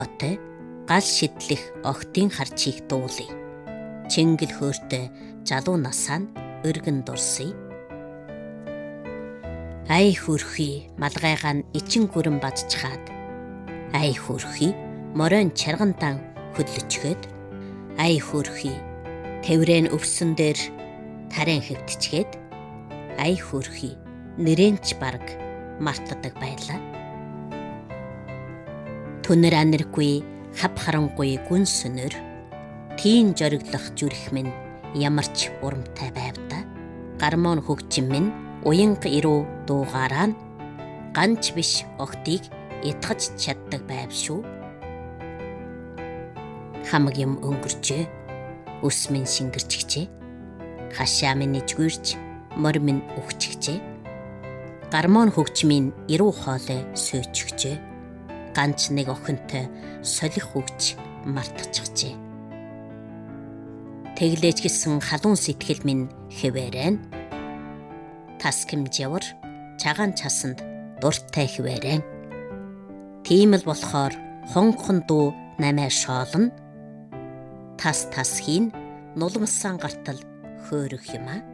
отой гал шидлэх охтын харчийг дуулъя. Чингэл хөөртэй жалуу насаа нь өргөн дурсъя. Ай хөрхий малгайгаа нь ичин гүрэн бадчхаад, ай хөрхий моройн чаргантан хөдлөчгээд, ай хөрхий тэврэн өвсөн дээр тарин хэвтчгээд, ай хөрхий нэрэнч бараг мартдаг байлаа. Түнэр анаргүй хав харангүй гүн сүнэр, тийм жориглох зүрх минь ямарч урамтай байвда. Гармон хөгжим минь уянга ирүү дуугаараа нь ганч биш охтыг ятгаж чаддаг байв шүү. Хамаг юм өнгөрчээ, ус минь шингэрчгчээ, хашаа минь ижгүрч мор минь өгчгчээ. Гармон хөгжмийн ирүү хоолой сүйчгчээ, ганч нэг охинтой солих хөгж мартчихжээ. Тэглэж гисэн халуун сэтгэл минь хэвээрэн, тас хэмжээвэр чагаан часанд дуртай хэвээрэн. Тийм л болохоор хонхон дуу намаа шоолно, тас хийн нулимсан гартал хөөрөх юм а.